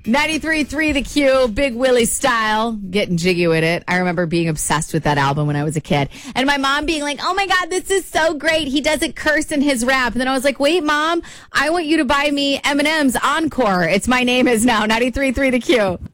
93.3 The Q, Big Willie style, getting jiggy with it. I remember being obsessed with that album when I was a kid. And my mom being like, oh my God, this is so great. He doesn't curse in his rap. And then I was like, wait, Mom, I want you to buy me Eminem's Encore. It's My Name Is Now. 93.3 The Q.